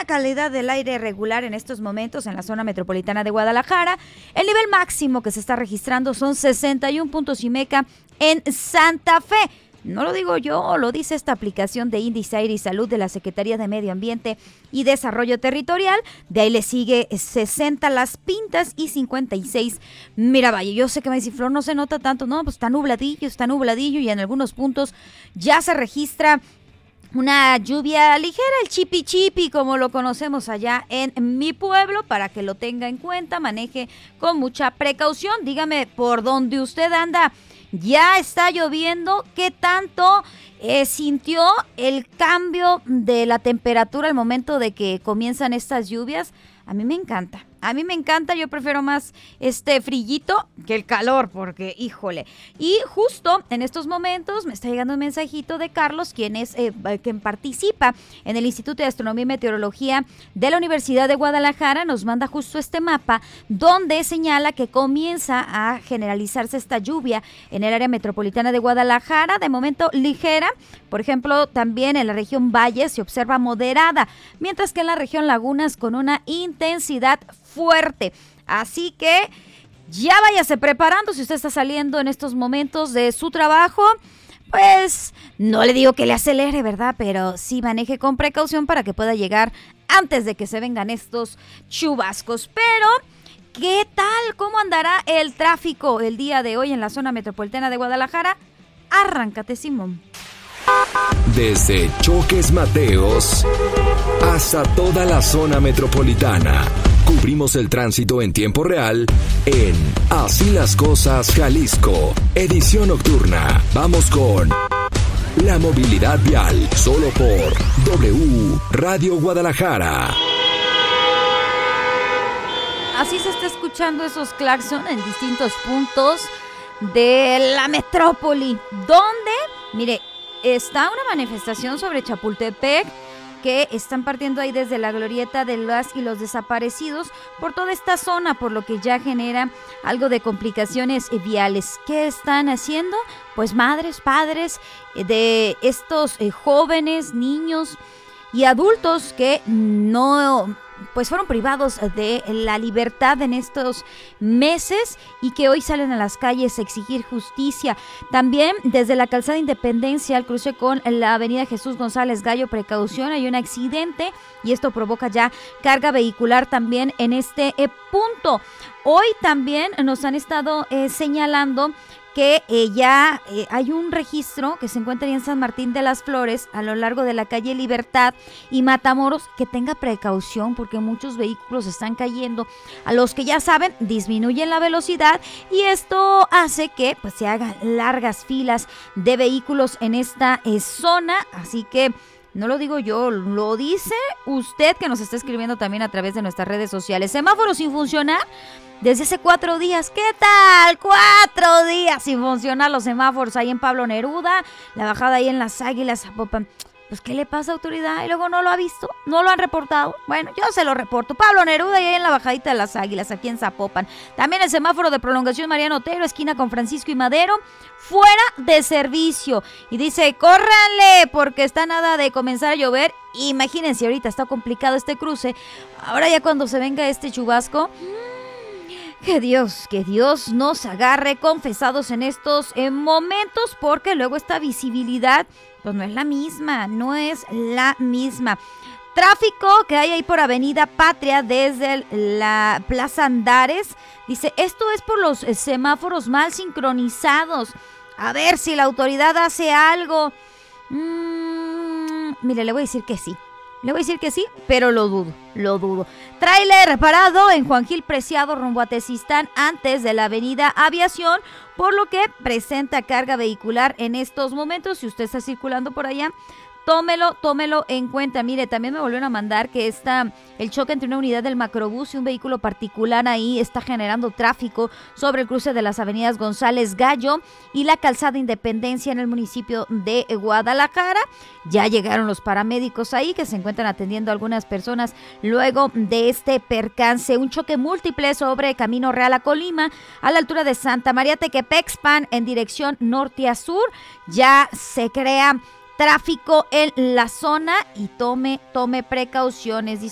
una calidad del aire regular en estos momentos en la zona metropolitana de Guadalajara. El nivel máximo que se está registrando son 61 puntos IMECA en Santa Fe. No lo digo yo, lo dice esta aplicación de índice aire y salud de la Secretaría de Medio Ambiente y Desarrollo Territorial. De ahí le sigue 60 Las Pintas y 56 Miravalle. Yo sé que me dice, Flor, no se nota tanto. No, pues está nubladillo y en algunos puntos ya se registra una lluvia ligera, el chipi chipi, como lo conocemos allá en mi pueblo, para que lo tenga en cuenta, maneje con mucha precaución. Dígame por dónde usted anda. Ya está lloviendo. ¿Qué tanto sintió el cambio de la temperatura al momento de que comienzan estas lluvias? A mí me encanta, yo prefiero más frillito que el calor, porque híjole. Y justo en estos momentos me está llegando un mensajito de Carlos, quien participa en el Instituto de Astronomía y Meteorología de la Universidad de Guadalajara. Nos manda justo este mapa donde señala que comienza a generalizarse esta lluvia en el área metropolitana de Guadalajara, de momento ligera. Por ejemplo, también en la región Valle se observa moderada, mientras que en la región Lagunas con una intensidad fuerte. Así que ya váyase preparando si usted está saliendo en estos momentos de su trabajo. Pues no le digo que le acelere, ¿verdad? Pero sí maneje con precaución para que pueda llegar antes de que se vengan estos chubascos. Pero ¿qué tal? ¿Cómo andará el tráfico el día de hoy en la zona metropolitana de Guadalajara? Arráncate, Simón. Desde Choques Mateos hasta toda la zona metropolitana, cubrimos el tránsito en tiempo real en Así las Cosas Jalisco, edición nocturna. Vamos con la movilidad vial, solo por W Radio Guadalajara. Así se está escuchando esos claxon en distintos puntos de la metrópoli, donde, mire, está una manifestación sobre Chapultepec que están partiendo ahí desde la glorieta de las y los desaparecidos por toda esta zona, por lo que ya genera algo de complicaciones viales. ¿Qué están haciendo? Pues madres, padres de estos jóvenes, niños y adultos que pues fueron privados de la libertad en estos meses y que hoy salen a las calles a exigir justicia. También desde la calzada Independencia al cruce con la avenida Jesús González Gallo, precaución, hay un accidente y esto provoca ya carga vehicular también en este punto. Hoy también nos han estado señalando que ya hay un registro que se encuentra en San Martín de las Flores a lo largo de la calle Libertad y Matamoros, que tenga precaución porque muchos vehículos están cayendo, a los que ya saben disminuyen la velocidad y esto hace que pues se hagan largas filas de vehículos en esta zona, así que no lo digo yo, lo dice usted que nos está escribiendo también a través de nuestras redes sociales. Semáforos sin funcionar desde hace 4 días. ¿Qué tal? 4 días sin funcionar los semáforos ahí en Pablo Neruda, la bajada ahí en Las Águilas, Zapopan. Pues, ¿qué le pasa, autoridad? Y luego no lo ha visto, no lo han reportado. Bueno, yo se lo reporto. Pablo Neruda y ahí en la bajadita de Las Águilas, aquí en Zapopan. También el semáforo de prolongación Mariano Otero, esquina con Francisco y Madero, fuera de servicio. Y dice, córranle, porque está nada de comenzar a llover. Imagínense, ahorita está complicado este cruce. Ahora ya cuando se venga este chubasco, que Dios nos agarre confesados en estos momentos, porque luego esta visibilidad pues no es la misma. Tráfico que hay ahí por Avenida Patria desde la Plaza Andares. Dice, esto es por los semáforos mal sincronizados. A ver si la autoridad hace algo. Mire, le voy a decir que sí. Pero lo dudo. Tráiler parado en Juan Gil Preciado rumbo a Tezistán antes de la avenida Aviación, por lo que presenta carga vehicular en estos momentos. Si usted está circulando por allá, tómelo en cuenta. Mire, también me volvieron a mandar que el choque entre una unidad del Macrobús y un vehículo particular ahí está generando tráfico sobre el cruce de las avenidas González Gallo y la calzada Independencia en el municipio de Guadalajara. Ya llegaron los paramédicos ahí que se encuentran atendiendo a algunas personas luego de este percance. Un choque múltiple sobre Camino Real a Colima a la altura de Santa María Tequepexpan en dirección norte a sur. Ya se crea tráfico en la zona y tome precauciones.